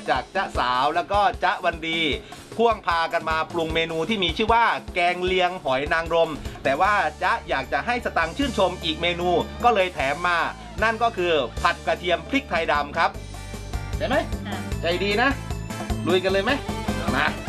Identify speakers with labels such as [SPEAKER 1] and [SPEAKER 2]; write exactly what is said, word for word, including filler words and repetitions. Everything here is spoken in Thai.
[SPEAKER 1] จากจ๊ะสาวแล้วก็จ๊ะวันดีพ่วงพากันมาปรุงเมนูที่มีชื่อว่าแกงเลียงหอยนางรมแต่ว่าจ๊ะอยากจะให้สตังค์ชื่นชมอีกเมนูก็เลยแถมมานั่นก็คือผัดกระเทียมพริกไทยดำครับใช่ไหมใจดีนะลุยกันเลยไหมมา